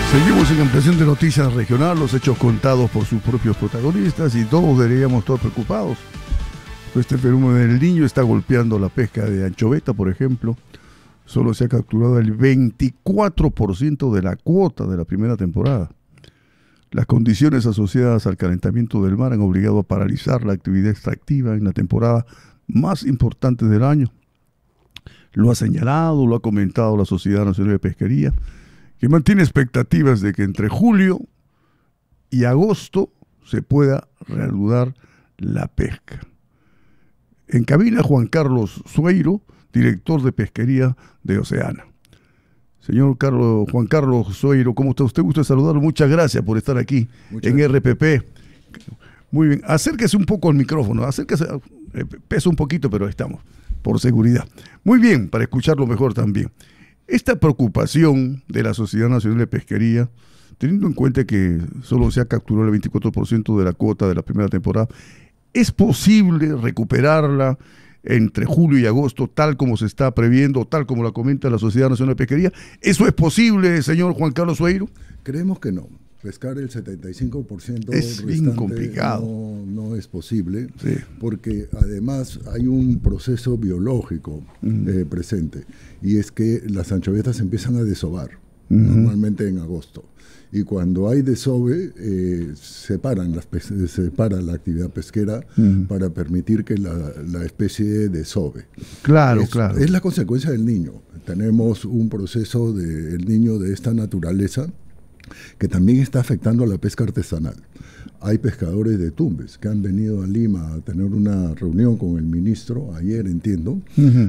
Seguimos en ampliación de noticias regional, los hechos contados por sus propios protagonistas y todos deberíamos estar preocupados. Este fenómeno del Niño está golpeando la pesca de anchoveta, por ejemplo. Solo se ha capturado el 24% de la cuota de la primera temporada. Las condiciones asociadas al calentamiento del mar han obligado a paralizar la actividad extractiva en la temporada más importante del año. Lo ha señalado, lo ha comentado la Sociedad Nacional de Pesquería, que mantiene expectativas de que entre julio y agosto se pueda reanudar la pesca. En cabina, Juan Carlos Sueiro, director de pesquería de Oceana. Señor Juan Carlos Sueiro, ¿cómo está usted? Gusto de saludarlo. Muchas gracias por estar aquí en RPP. Muy bien, acérquese un poco al micrófono, acérquese, pesa un poquito, pero ahí estamos, por seguridad. Muy bien, para escucharlo mejor también. Esta preocupación de la Sociedad Nacional de Pesquería, teniendo en cuenta que solo se ha capturado el 24% de la cuota de la primera temporada, ¿es posible recuperarla entre julio y agosto, tal como se está previendo, tal como la comenta la Sociedad Nacional de Pesquería? ¿Eso es posible, señor Juan Carlos Sueiro? Creemos que no. Pescar el 75% es bien complicado. No es posible, sí, porque además hay un proceso biológico presente, y es que las anchovetas empiezan a desovar, normalmente en agosto. Y cuando hay desove, separa la actividad pesquera para permitir que la especie desove. Claro, claro. Es la consecuencia del Niño. Tenemos un proceso del Niño de esta naturaleza que también está afectando a la pesca artesanal. Hay pescadores de Tumbes que han venido a Lima a tener una reunión con el ministro, ayer entiendo,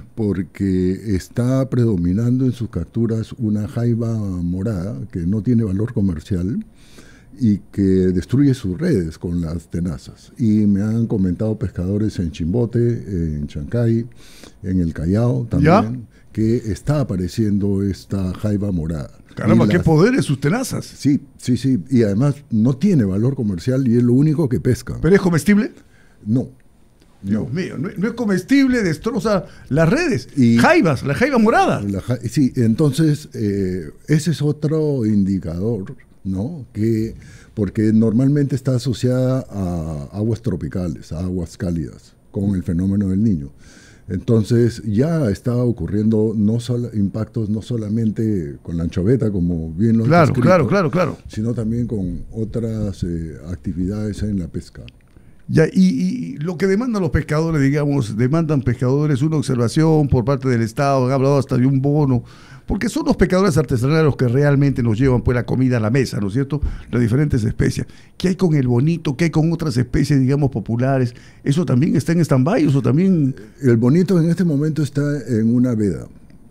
porque está predominando en sus capturas una jaiba morada que no tiene valor comercial y que destruye sus redes con las tenazas. Y me han comentado pescadores en Chimbote, en Chancay, en el Callao también, que está apareciendo esta jaiba morada. Caramba, qué poderes sus tenazas. Sí, sí, sí. Y además no tiene valor comercial y es lo único que pesca. ¿Pero es comestible? No. Dios mío, no es comestible, destroza las redes. Y jaibas, la jaiba morada. Sí, entonces ese es otro indicador, ¿no? Porque normalmente está asociada a aguas tropicales, a aguas cálidas, con el fenómeno del Niño. Entonces ya está ocurriendo impactos no solamente con la anchoveta, como bien lo has descrito, claro, sino también con otras actividades en la pesca. Ya, y lo que demandan los pescadores, digamos, demandan pescadores una observación por parte del Estado, han hablado hasta de un bono, porque son los pescadores artesanales los que realmente nos llevan pues la comida a la mesa, ¿no es cierto? Las diferentes especies. ¿Qué hay con el bonito? ¿Qué hay con otras especies, digamos, populares? ¿Eso también está en stand-by? ¿Eso también...? El bonito en este momento está en una veda.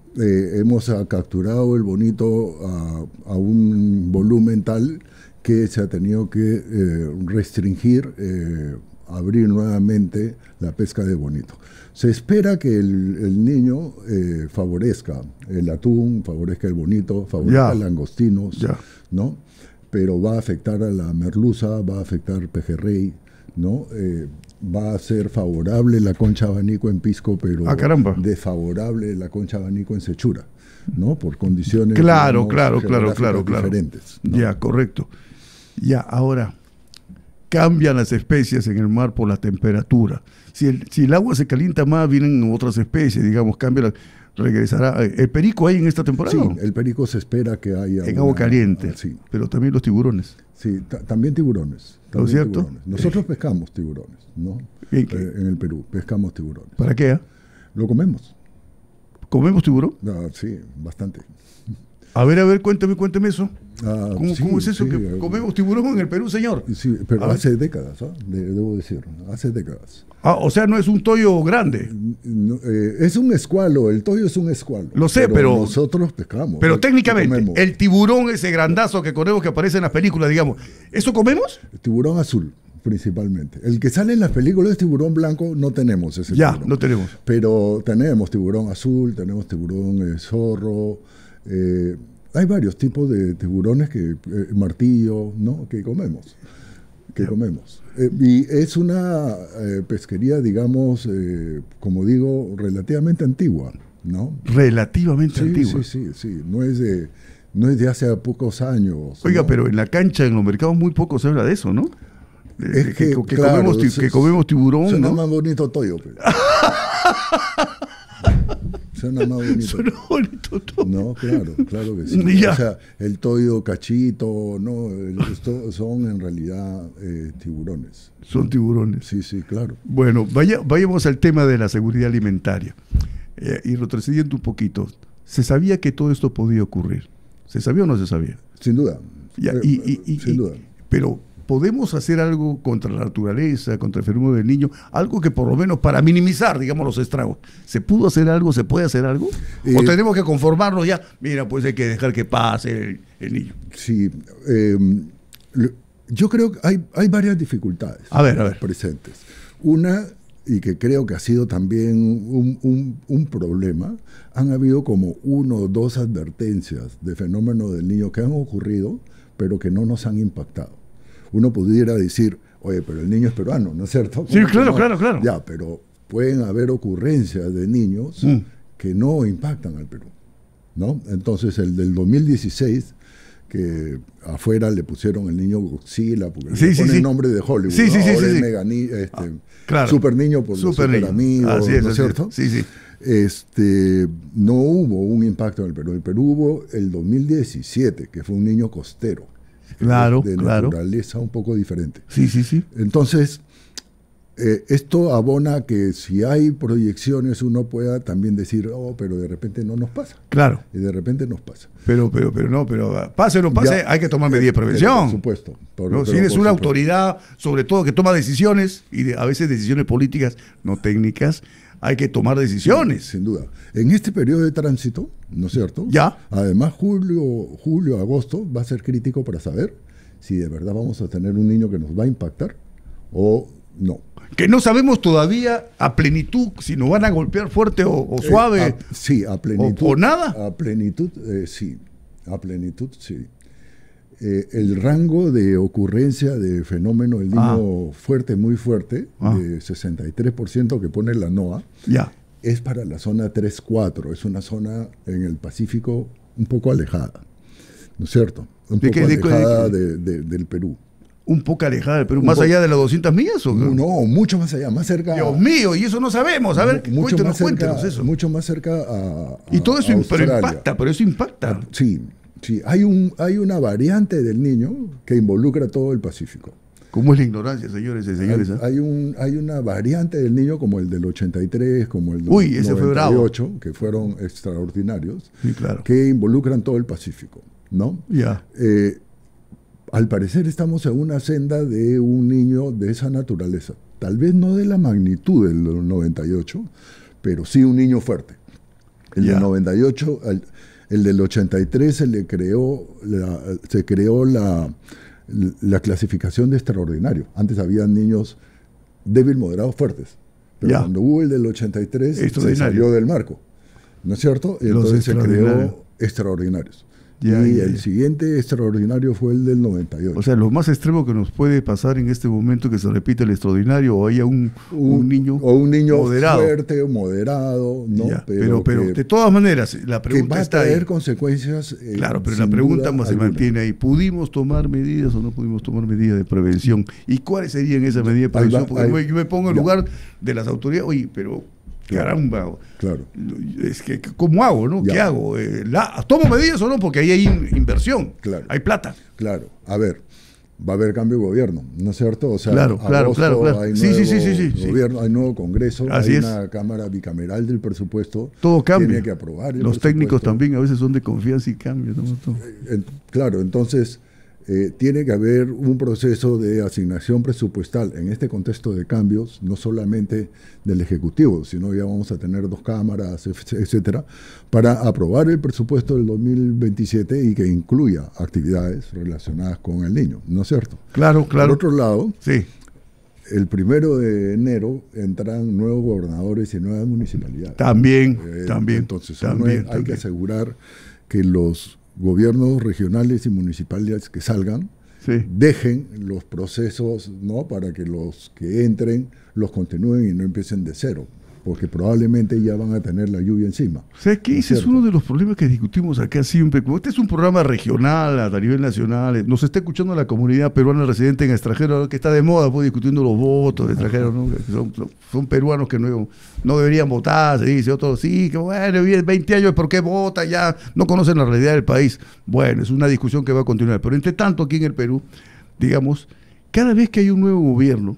Hemos capturado el bonito a un volumen tal que se ha tenido que restringir, abrir nuevamente la pesca de bonito. Se espera que el Niño favorezca el atún, favorezca el bonito, favorezca langostinos, ¿no? Pero va a afectar a la merluza, va a afectar pejerrey, ¿no? Va a ser favorable la concha abanico en pisco, pero desfavorable la concha abanico en sechura, ¿no? Por condiciones claro, diferentes, ¿no? Ya, correcto. Ya, ahora, cambian las especies en el mar por la temperatura. Si el agua se calienta más, vienen otras especies, digamos, regresará. ¿El perico hay en esta temporada? Sí, el perico se espera que haya. En agua caliente, sí. Pero también los tiburones. Sí, también tiburones. ¿No es cierto? Tiburones. Nosotros pescamos tiburones, ¿no? En el Perú, pescamos tiburones. ¿Para qué? Lo comemos. ¿Comemos tiburón? Sí, bastante. A ver, cuénteme eso. ¿Cómo es eso que comemos tiburón en el Perú, señor? Sí, pero hace décadas, debo decir, hace décadas. O sea, no es un toyo grande. No, es un escualo, el toyo es un escualo. Lo sé, pero nosotros pescamos. Pero técnicamente, el tiburón, ese grandazo que conocemos que aparece en las películas, digamos, ¿eso comemos? El tiburón azul, principalmente. El que sale en las películas es tiburón blanco, no tenemos ese tiburón. No tenemos. Pero tenemos tiburón azul, tenemos tiburón zorro. Hay varios tipos de tiburones martillo, ¿no? que comemos. Y es una pesquería, digamos, como digo, relativamente antigua, ¿no? Relativamente antigua. Sí. No es de no es de hace pocos años. Oiga, ¿no? pero en la cancha, en los mercados, muy poco se habla de eso, ¿no? Es que, claro, comemos tiburón, suena ¿no? más bonito toyo. Pues. Suena más bonito. Suena bonito todo. No, claro que sí. Ya. O sea, el toyo, cachito, no, esto son en realidad tiburones. Son tiburones. Sí, claro. Bueno, vayamos al tema de la seguridad alimentaria. Y retrocediendo un poquito, ¿se sabía que todo esto podía ocurrir? ¿Se sabía o no se sabía? Sin duda. Ya, sin duda. Pero ¿podemos hacer algo contra la naturaleza, contra el fenómeno del niño? Algo que por lo menos para minimizar, digamos, los estragos. ¿Se pudo hacer algo? ¿Se puede hacer algo? ¿O tenemos que conformarnos ya? Mira, pues hay que dejar que pase el niño. Sí. Yo creo que hay varias dificultades presentes. Una, y que creo que ha sido también un problema, han habido como 1 o 2 advertencias de fenómeno del niño que han ocurrido, pero que no nos han impactado. Uno pudiera decir, oye, pero el niño es peruano, ¿no es cierto? Sí, claro, no? claro. Ya, pero pueden haber ocurrencias de niños que no impactan al Perú, ¿no? Entonces, el del 2016, que afuera le pusieron el niño Godzilla, porque le ponen el nombre de Hollywood, sí, ¿no? Ahora es sí. Mega Claro. Super Niño por los super amigos, así es, ¿no es cierto? Sí. No hubo un impacto en el Perú. En el Perú hubo el 2017, que fue un niño costero. Claro, de naturaleza un poco diferente. Sí. Entonces, esto abona que si hay proyecciones uno pueda también decir, pero de repente no nos pasa. Claro. Y de repente nos pasa. Pero pase o no pase, ya, hay que tomar medidas de prevención. Por supuesto. Si eres una autoridad, sobre todo, que toma decisiones, y a veces decisiones políticas, no técnicas, hay que tomar decisiones. Sin duda. En este periodo de tránsito, ¿no es cierto? Ya. Además, julio, agosto va a ser crítico para saber si de verdad vamos a tener un niño que nos va a impactar o no. Que no sabemos todavía a plenitud si nos van a golpear fuerte o suave. Sí, a plenitud. O nada. A plenitud, sí. A plenitud, sí. El rango de ocurrencia de fenómeno del niño fuerte, muy fuerte, de 63% que pone la NOAA, es para la zona 3-4. Es una zona en el Pacífico un poco alejada, ¿no es cierto? Un poco alejada del Perú. Un poco alejada del Perú, ¿más allá de las 200 millas? ¿O? No, mucho más allá, más cerca. Dios mío, y eso no sabemos. A ver, cuéntenos eso. Mucho más cerca a y todo eso Australia. pero eso impacta. Sí, hay una variante del niño que involucra todo el Pacífico. ¿Cómo es la ignorancia, señores y señores? Hay una variante del niño como el del 83, como el del 98, que fueron extraordinarios, sí, claro, que involucran todo el Pacífico, ¿no? Ya. Al parecer estamos en una senda de un niño de esa naturaleza. Tal vez no de la magnitud del 98, pero sí un niño fuerte. El del 98, el del 83 se creó la clasificación de extraordinario. Antes había niños débil, moderados, fuertes. Pero cuando hubo el del 83, se salió del marco, ¿no es cierto? Y entonces se creó extraordinarios. El siguiente extraordinario fue el del 98. O sea, lo más extremo que nos puede pasar en este momento que se repite el extraordinario o haya un niño o un niño moderado. Fuerte o moderado, ¿no? Pero de todas maneras, la pregunta que va a está traer ahí. Consecuencias. Claro, pero la pregunta se mantiene ahí. ¿Pudimos tomar medidas o no pudimos tomar medidas de prevención? ¿Y cuáles serían esas medidas de prevención? Porque yo me pongo en lugar de las autoridades. Oye, pero caramba, claro. Es que ¿cómo hago, no? ¿Qué hago? ¿Tomo medidas o no? Porque ahí hay inversión, hay plata. Claro, a ver, va a haber cambio de gobierno, ¿no es cierto? O sea, claro. Hay gobierno, hay nuevo Congreso, hay una Cámara bicameral del presupuesto. Todo cambia. Tiene que aprobar el Los técnicos también a veces son de confianza y cambian, ¿no? Claro, entonces tiene que haber un proceso de asignación presupuestal en este contexto de cambios, no solamente del Ejecutivo, sino ya vamos a tener 2 cámaras, etcétera, para aprobar el presupuesto del 2027 y que incluya actividades relacionadas con el niño, ¿no es cierto? Claro. Por otro lado, sí, el 1 de enero entran nuevos gobernadores y nuevas municipalidades. También. Entonces, hay que asegurar que los gobiernos regionales y municipales que salgan dejen los procesos, ¿no? Para que los que entren los continúen y no empiecen de cero. porque probablemente ya van a tener la lluvia encima. O sea, que ese es uno de los problemas que discutimos acá siempre. Como este es un programa regional, a nivel nacional, nos está escuchando la comunidad peruana residente en extranjero, que está de moda, pues, discutiendo los votos de extranjeros, ¿no? Son peruanos que no deberían votar, se dice, otros sí, que bueno, 20 años, ¿por qué votan? Ya no conocen la realidad del país. Bueno, es una discusión que va a continuar. Pero entre tanto, aquí en el Perú, digamos, cada vez que hay un nuevo gobierno,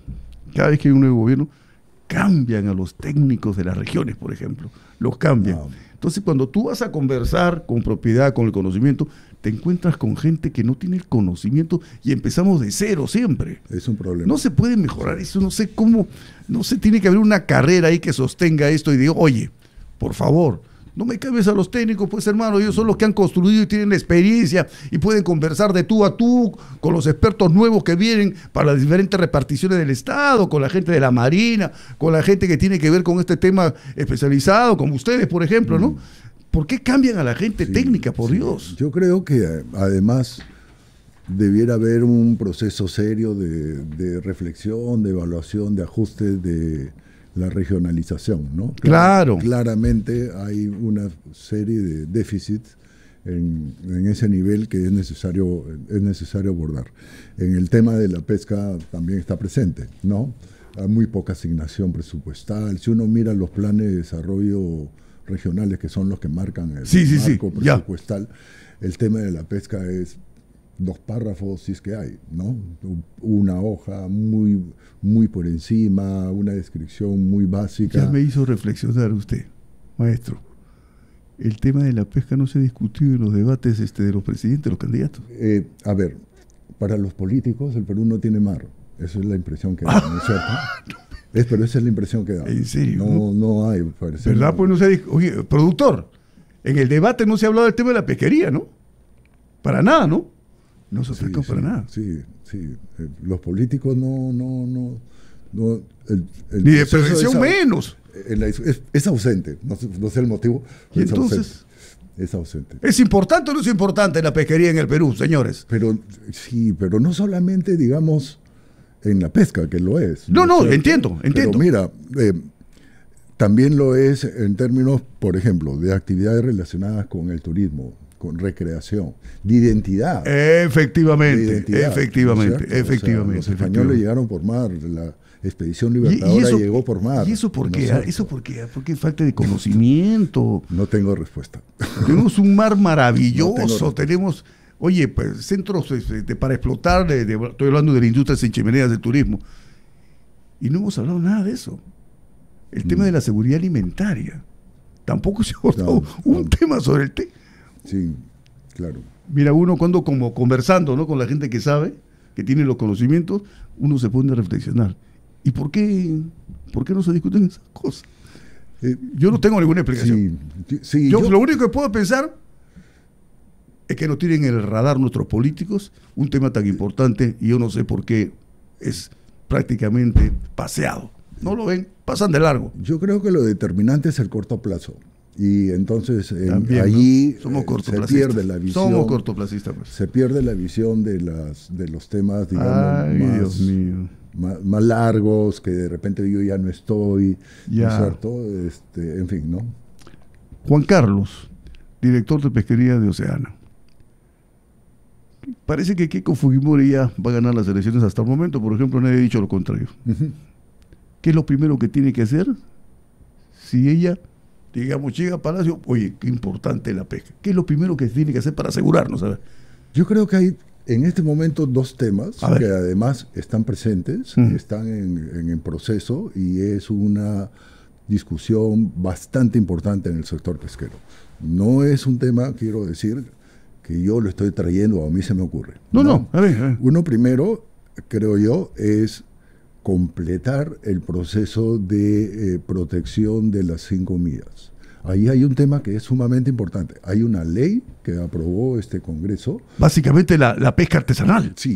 cambian a los técnicos de las regiones, por ejemplo, los cambian. Entonces, cuando tú vas a conversar con propiedad, con el conocimiento, te encuentras con gente que no tiene el conocimiento y empezamos de cero siempre. Es un problema. No se puede mejorar eso, no sé cómo, no sé, tiene que haber una carrera ahí que sostenga esto y diga, oye, por favor, no me cambies a los técnicos, pues hermano, ellos son los que han construido y tienen la experiencia y pueden conversar de tú a tú con los expertos nuevos que vienen para las diferentes reparticiones del Estado, con la gente de la Marina, con la gente que tiene que ver con este tema especializado, como ustedes, por ejemplo, ¿no? ¿Por qué cambian a la gente técnica, por Dios? Yo creo que además debiera haber un proceso serio de reflexión, de evaluación, de ajuste de la regionalización, ¿no? Claro. Claramente hay una serie de déficits en ese nivel que es necesario abordar. En el tema de la pesca también está presente, ¿no? Hay muy poca asignación presupuestal. Si uno mira los planes de desarrollo regionales, que son los que marcan el marco presupuestal, el tema de la pesca es 2 párrafos, si es que hay, ¿no? Una hoja muy por encima, una descripción muy básica. Ya me hizo reflexionar usted, maestro. El tema de la pesca no se ha discutido en los debates de los presidentes, los candidatos. A ver, para los políticos el Perú no tiene mar. Esa es la impresión que da, ¿no es cierto? Pero esa es la impresión que da. ¿En serio? No hay, parece. ¿Verdad? No. Pues no se ha Oye, productor, en el debate no se ha hablado del tema de la pesquería, ¿no? Para nada, ¿no? No se acercó para nada. Sí. Los políticos no ni de prevención menos. Es ausente, no sé el motivo. ¿Y entonces? Es ausente. ¿Es importante o no es importante la pesquería en el Perú, señores? Pero no solamente, digamos, en la pesca, que lo es. No, entiendo. Pero mira, también lo es en términos, por ejemplo, de actividades relacionadas con el turismo, con recreación, de identidad. Efectivamente. ¿No es cierto? Los españoles llegaron por mar, la expedición libertadora llegó por mar. ¿Y eso por qué? ¿Eso por qué? Porque falta de conocimiento. No tengo respuesta. Tenemos un mar maravilloso, tenemos, oye, pues, centros para explotar, estoy hablando de la industria sin chimeneas del turismo, y no hemos hablado nada de eso. El tema de la seguridad alimentaria. Tampoco se ha abordado un tema sobre el tema. Sí, claro. Mira, uno cuando como conversando, ¿no?, con la gente que sabe, que tiene los conocimientos, uno se pone a reflexionar. ¿Y por qué no se discuten esas cosas? Yo no tengo ninguna explicación. Yo lo único que puedo pensar es que no tienen en el radar nuestros políticos un tema tan importante, y yo no sé por qué es prácticamente paseado. No lo ven, pasan de largo. Yo creo que lo determinante es el corto plazo. Y entonces también, allí ¿no? se pierde la visión. Somos cortoplacistas, pues. Se pierde la visión de los temas, digamos, Dios mío, más largos, que de repente yo ya no estoy, ya. ¿no es cierto? En fin, ¿no? Juan Carlos, director de pesquería de Oceana. Parece que Keiko Fujimori ya va a ganar las elecciones hasta el momento. Por ejemplo, nadie ha dicho lo contrario. ¿Qué es lo primero que tiene que hacer? Si ella, digamos, llega a Palacio, oye, qué importante la pesca. ¿Qué es lo primero que tiene que hacer para asegurarnos? ¿Sabes? Yo creo que hay en este momento 2 temas que además están presentes, están en proceso, y es una discusión bastante importante en el sector pesquero. No es un tema, quiero decir, que yo lo estoy trayendo o a mí se me ocurre. No. A ver. Uno primero, creo yo, es completar el proceso de protección de las 5 millas. Ahí hay un tema que es sumamente importante. Hay una ley que aprobó este Congreso. Básicamente la pesca artesanal. Sí,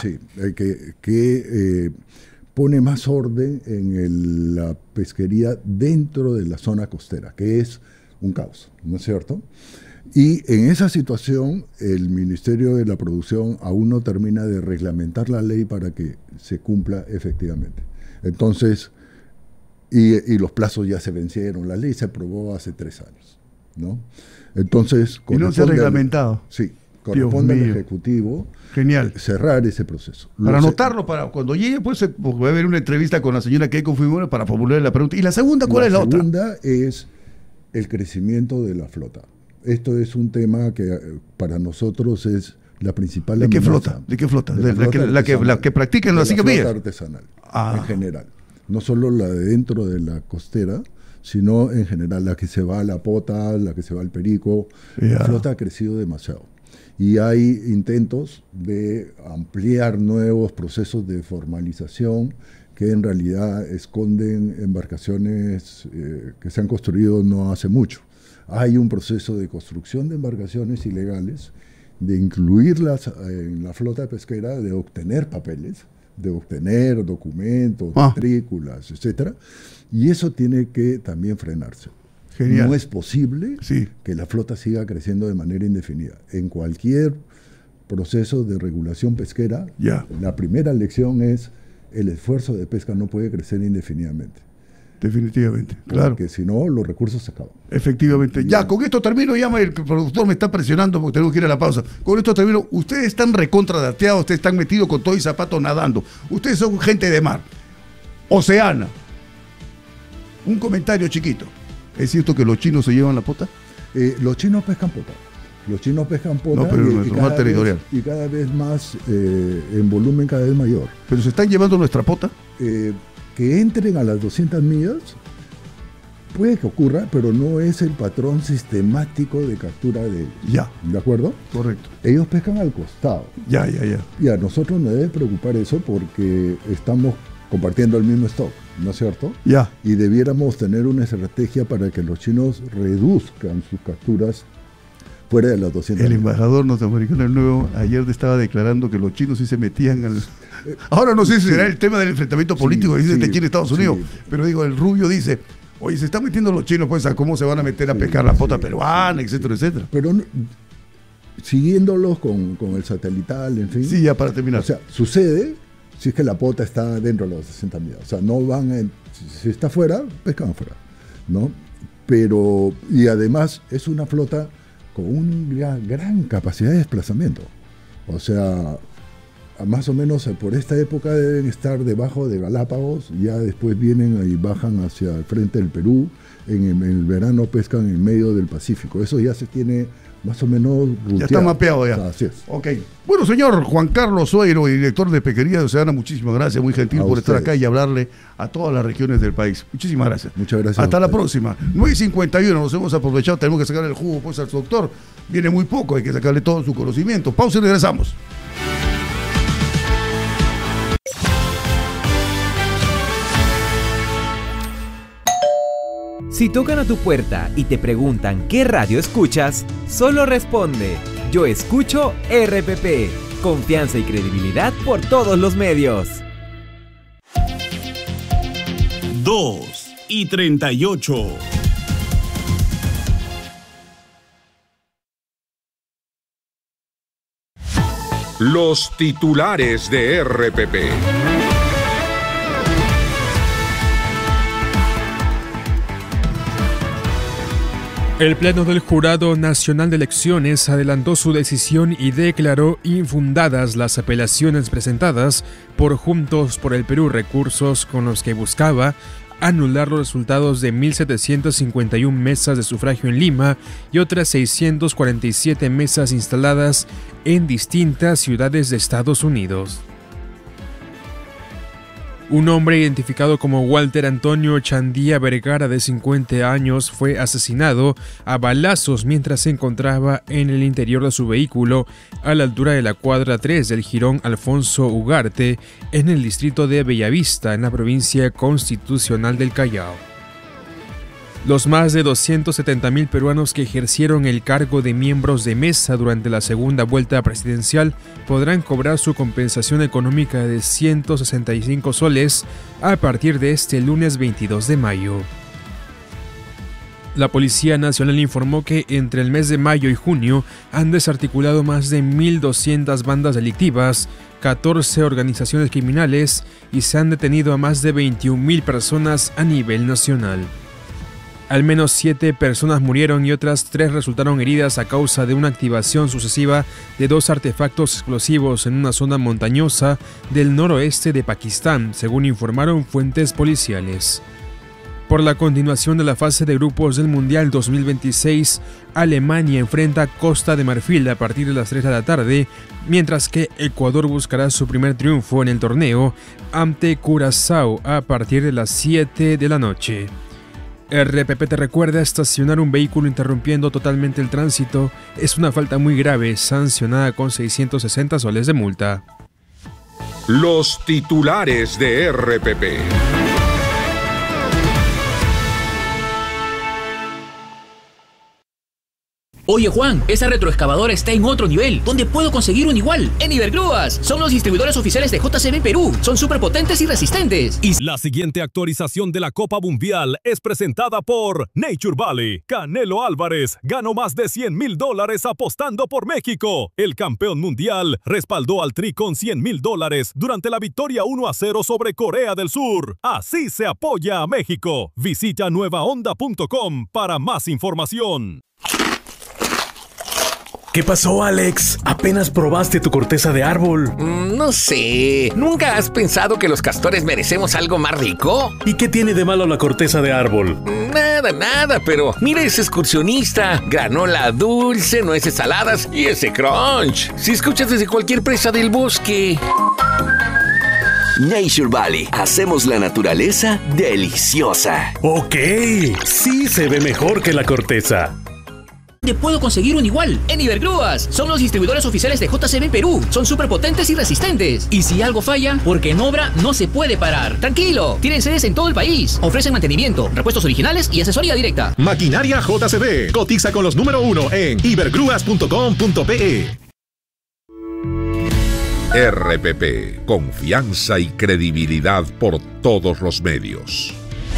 que pone más orden en la pesquería dentro de la zona costera, que es un caos, ¿no es cierto? Y en esa situación, el Ministerio de la Producción aún no termina de reglamentar la ley para que se cumpla efectivamente. Entonces, Y los plazos ya se vencieron. La ley se aprobó hace 3 años, ¿no? Entonces, y no se ha reglamentado. Sí, corresponde al Ejecutivo genial cerrar ese proceso. Para anotarlo, para cuando llegue, pues va a haber una entrevista con la señora Keiko Fujimori para formularle la pregunta. ¿Y la segunda cuál es la otra? La segunda es el crecimiento de la flota. Esto es un tema que para nosotros es la principal amenaza. ¿De qué flota? La que practican las 5 millas. La flota artesanal, en general. No solo la de dentro de la costera, sino en general la que se va a la Pota, la que se va al Perico. La flota ha crecido demasiado. Y hay intentos de ampliar nuevos procesos de formalización que en realidad esconden embarcaciones que se han construido no hace mucho. Hay un proceso de construcción de embarcaciones ilegales, de incluirlas en la flota pesquera, de obtener papeles, de obtener documentos, matrículas, etcétera, y eso tiene que también frenarse. Genial. No es posible que la flota siga creciendo de manera indefinida. En cualquier proceso de regulación pesquera, la primera lección es el esfuerzo de pesca no puede crecer indefinidamente. Definitivamente, claro. Porque si no, los recursos se acaban. Efectivamente. Ya, con esto termino. El productor me está presionando porque tengo que ir a la pausa. Con esto termino. Ustedes están recontradateados, ustedes están metidos con todo y zapatos nadando. Ustedes son gente de mar. Oceana. Un comentario chiquito. ¿Es cierto que los chinos se llevan la pota? Los chinos pescan pota. Los chinos pescan pota. No, pero nuestro mar territorial. Y cada vez más, en volumen cada vez mayor. ¿Pero se están llevando nuestra pota? Que entren a las 200 millas, puede que ocurra, pero no es el patrón sistemático de captura de ellos. Ya. ¿De acuerdo? Correcto. Ellos pescan al costado. Ya. Y a nosotros nos debe preocupar eso porque estamos compartiendo el mismo stock, ¿no es cierto? Ya. Y debiéramos tener una estrategia para que los chinos reduzcan sus capturas fuera de las 200 millas. El embajador norteamericano del Nuevo ayer estaba declarando que los chinos sí se metían al... Ahora no sé si será el tema del enfrentamiento político que dice de China y Estados Unidos, pero digo, el Rubio dice, oye, se están metiendo los chinos, pues, ¿a cómo se van a meter a pescar la pota peruana, etcétera, etcétera? Pero siguiéndolos con el satelital, en fin. Sí, ya para terminar. O sea, sucede si es que la pota está dentro de las 60 millas. O sea, no van si está afuera, pescan afuera, ¿no? Pero, y además es una flota con una gran capacidad de desplazamiento. O sea, más o menos por esta época deben estar debajo de Galápagos, ya después vienen y bajan hacia el frente del Perú, en el verano pescan en medio del Pacífico. Eso ya se tiene más o menos ruteado. Ya está mapeado ya. O sea, así es. Ok. Bueno, señor Juan Carlos Sueiro, director de Pesquería de Oceana, muchísimas gracias, muy gentil por estar acá y hablarle a todas las regiones del país. Muchísimas gracias. Muchas gracias. Hasta la próxima. 9:51, nos hemos aprovechado, tenemos que sacarle el jugo pues al doctor. Viene muy poco, hay que sacarle todo su conocimiento. Pausa y regresamos. Si tocan a tu puerta y te preguntan qué radio escuchas, solo responde: yo escucho RPP. Confianza y credibilidad por todos los medios. 2:38. Los titulares de RPP. El Pleno del Jurado Nacional de Elecciones adelantó su decisión y declaró infundadas las apelaciones presentadas por Juntos por el Perú, recursos con los que buscaba anular los resultados de 1.751 mesas de sufragio en Lima y otras 647 mesas instaladas en distintas ciudades de Estados Unidos. Un hombre identificado como Walter Antonio Chandía Vergara, de 50 años, fue asesinado a balazos mientras se encontraba en el interior de su vehículo a la altura de la cuadra 3 del jirón Alfonso Ugarte, en el distrito de Bellavista, en la provincia constitucional del Callao. Los más de 270.000 peruanos que ejercieron el cargo de miembros de mesa durante la segunda vuelta presidencial podrán cobrar su compensación económica de 165 soles a partir de este lunes 22 de mayo. La Policía Nacional informó que entre el mes de mayo y junio han desarticulado más de 1.200 bandas delictivas, 14 organizaciones criminales y se han detenido a más de 21.000 personas a nivel nacional. Al menos 7 personas murieron y otras 3 resultaron heridas a causa de una activación sucesiva de 2 artefactos explosivos en una zona montañosa del noroeste de Pakistán, según informaron fuentes policiales. Por la continuación de la fase de grupos del Mundial 2026, Alemania enfrenta a Costa de Marfil a partir de las 3 de la tarde, mientras que Ecuador buscará su primer triunfo en el torneo ante Curazao a partir de las 7 de la noche. RPP te recuerda: estacionar un vehículo interrumpiendo totalmente el tránsito es una falta muy grave, sancionada con 660 soles de multa. Los titulares de RPP. Oye Juan, esa retroexcavadora está en otro nivel. ¿Dónde puedo conseguir un igual? En Ibergrúas. Son los distribuidores oficiales de JCB Perú. Son súper potentes y resistentes. La siguiente actualización de la Copa Mundial es presentada por Nature Valley. Canelo Álvarez ganó más de $100,000 apostando por México. El campeón mundial respaldó al Tri con $100,000 durante la victoria 1-0 sobre Corea del Sur. Así se apoya a México. Visita nuevaonda.com para más información. ¿Qué pasó, Alex? ¿Apenas probaste tu corteza de árbol? No sé. ¿Nunca has pensado que los castores merecemos algo más rico? ¿Y qué tiene de malo la corteza de árbol? Nada, pero mira ese excursionista. Granola dulce, nueces saladas y ese crunch. Si escuchas desde cualquier presa del bosque. Nature Valley. Hacemos la naturaleza deliciosa. Ok, sí se ve mejor que la corteza. ¿Dónde puedo conseguir un igual? En Ibergrúas. Son los distribuidores oficiales de JCB Perú. Son súper potentes y resistentes. Y si algo falla, porque en obra no se puede parar. Tranquilo, tienen sedes en todo el país. Ofrecen mantenimiento, repuestos originales y asesoría directa. Maquinaria JCB. Cotiza con los número 1 en ibergrúas.com.pe. RPP. Confianza y credibilidad por todos los medios.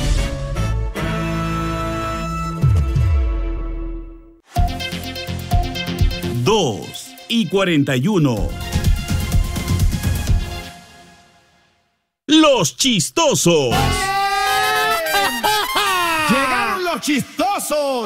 y 41. Los chistosos. ¡Llegaron los chistosos!